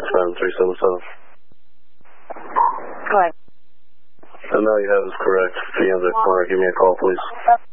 Dispatch 377. Go ahead. The amount you have is correct. If you have the corner, give me a call, please.